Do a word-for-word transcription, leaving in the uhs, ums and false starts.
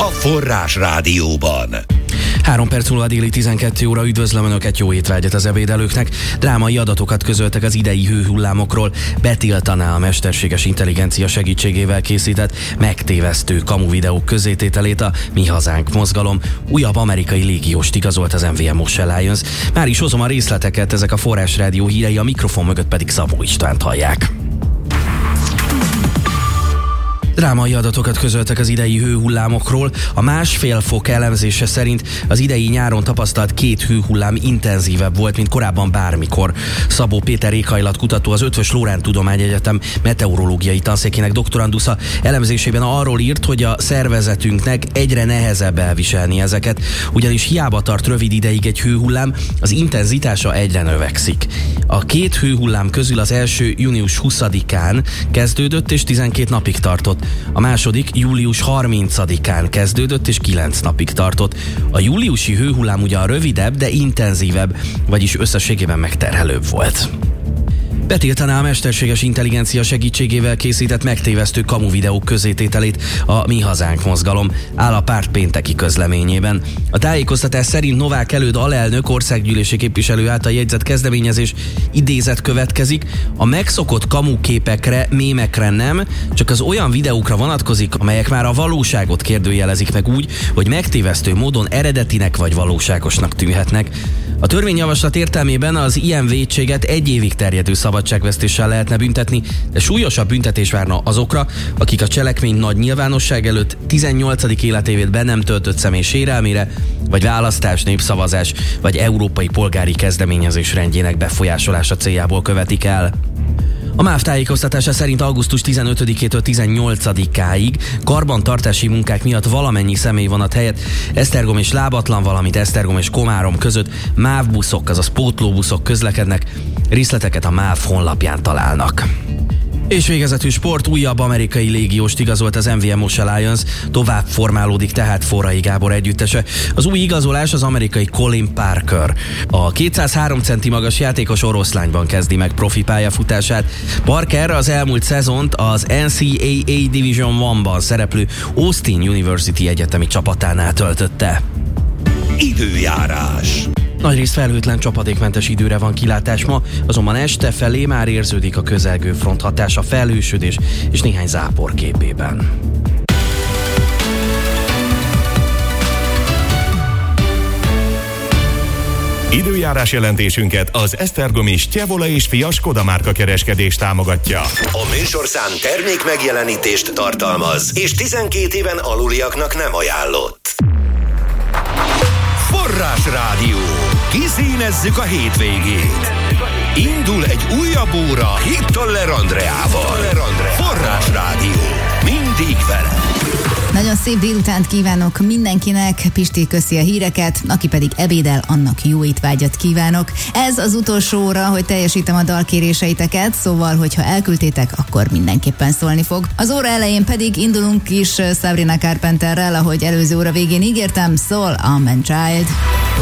a Forrás Rádióban. Három perc múlva déli tizenkét óra, üdvözlöm Önöket, jó étvágyat az ebédelőknek. Drámai adatokat közöltek az idei hőhullámokról. Betiltaná a mesterséges intelligencia segítségével készített megtévesztő kamu videók közzétételét a Mi Hazánk mozgalom. Újabb amerikai légióst igazolt az em vé em Ocean Alliance. Már is hozom a részleteket, ezek a Forrás Rádió hírei, a mikrofon mögött pedig Szabó Istvánt hallják. Drámai adatokat közöltek az idei hőhullámokról. A másfél fok elemzése szerint az idei nyáron tapasztalt két hőhullám intenzívebb volt, mint korábban bármikor. Szabó Péter éghajlatkutató, az Eötvös Loránd Tudományegyetem meteorológiai tanszékének doktorandusza elemzésében arról írt, hogy a szervezetünknek egyre nehezebb elviselni ezeket, ugyanis hiába tart rövid ideig egy hőhullám, az intenzitása egyre növekszik. A két hőhullám közül az első június huszadikán kezdődött és tizenkét napig tartott. A második július harmincadikán kezdődött és kilenc napig tartott. A júliusi hőhullám ugyan rövidebb, de intenzívebb, vagyis összességében megterhelőbb volt. Betiltaná a mesterséges intelligencia segítségével készített megtévesztő kamu videók közzétételét a Mi Hazánk mozgalom, áll a párt pénteki közleményében. A tájékoztatás szerint Novák Előd alelnök országgyűlési képviselő által jegyzett kezdeményezés idézet következik. A megszokott kamu képekre, mémekre nem, csak az olyan videókra vonatkozik, amelyek már a valóságot kérdőjelezik meg úgy, hogy megtévesztő módon eredetinek vagy valóságosnak tűnhetnek. A törvényjavaslat értelmében az ilyen vétséget egy évig terjedő szabadságvesztéssel lehetne büntetni, de súlyosabb büntetés várna azokra, akik a cselekmény nagy nyilvánosság előtt tizennyolcadik életévét be nem töltött személy sérelmére, vagy választás, népszavazás, vagy európai polgári kezdeményezés rendjének befolyásolása céljából követik el. A MÁV tájékoztatása szerint augusztus tizenötödikétől tizennyolcadikáig karbantartási munkák miatt valamennyi személyvonat helyett Esztergom és Lábatlan, valamint Esztergom és Komárom között MÁV buszok, azaz pótlóbuszok közlekednek. Részleteket a MÁV honlapján találnak. És végezetül sport, újabb amerikai légióst igazolt az em vé em Ocean Alliance, tovább formálódik tehát Forrai Gábor együttese. Az új igazolás az amerikai Colin Parker. A kétszázhárom centi magas játékos oroszlányban kezdi meg profi pályafutását. Parker az elmúlt szezont az en cé á á Division egy-ban szereplő Austin University egyetemi csapatánál töltötte. Időjárás. Nagyrészt felhőtlen, csapadékmentes időre van kilátás ma, azonban este felé már érződik a közelgő front hatása, felhősödés és néhány zápor képében. Időjárás jelentésünket az esztergomi Stjevola és Fia Skoda márka kereskedés támogatja. A műsorszám termék megjelenítést tartalmaz, és tizenkét éven aluliaknak nem ajánlott. Forrás Rádió. Kiszínezzük a hétvégét. Indul egy újabb óra Hittoller Andreával. Forrás Rádió. Mindig vele. Nagyon szép délutánt kívánok mindenkinek, Pisti köszi a híreket, aki pedig ebédel, annak jó étvágyat kívánok. Ez az utolsó óra, hogy teljesítem a dalkéréseiteket, szóval, hogyha elküldtétek, akkor mindenképpen szólni fog. Az óra elején pedig indulunk is Sabrina Carpenterrel, ahogy előző óra végén ígértem, szól a Man Child.